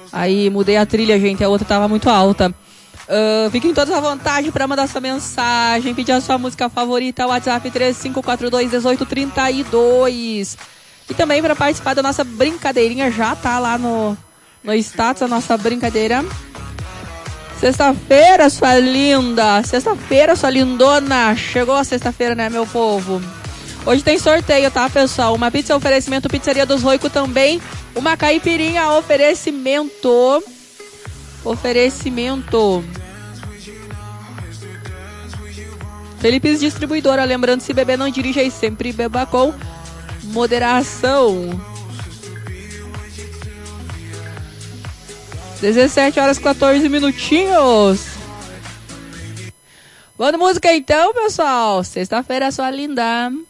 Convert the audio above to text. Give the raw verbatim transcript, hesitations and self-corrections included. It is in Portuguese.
Aí mudei a trilha, gente, a outra tava muito alta. Uh, fiquem todos à vontade para mandar sua mensagem, pedir a sua música favorita, WhatsApp três cinco quatro dois um oito três dois. E também para participar da nossa brincadeirinha, já tá lá no, no status a nossa brincadeira. Sexta-feira, sua linda, sexta-feira, sua lindona, chegou a sexta-feira, né, meu povo? Hoje tem sorteio, tá, pessoal? Uma pizza oferecimento, Pizzaria dos Roico também, uma caipirinha oferecimento, oferecimento. Felipes Distribuidora, lembrando, se beber não dirija e sempre beba com moderação. dezessete horas e quatorze minutinhos. Vamos música então, pessoal. Sexta-feira, sua linda.